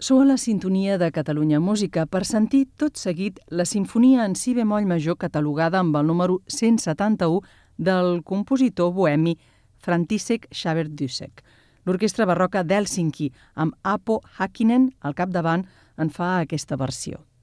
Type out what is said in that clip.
Sou a la sintonia de Catalunya Música per sentir tot seguit la sinfonia en si bemoll major catalogada amb el número 171 del compositor bohemi František Šaberdyšek. L'Orquestra Barroca d'Hèlsinki, amb Apo Häkkinen al capdavant, en fa aquesta versió.